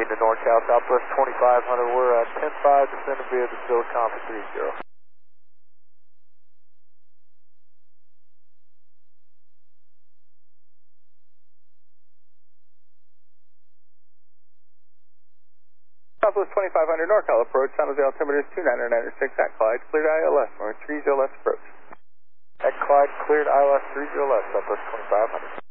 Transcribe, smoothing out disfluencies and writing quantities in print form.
to NorCal, Southwest 2500. We're 10-5, descending via the Silicon for 30. Southwest 2500 NorCal approach, San Jose altimeter is 2996 at Clyde, cleared ILS, or 30 left approach. At Clyde, cleared ILS 30 left, Southwest 2500.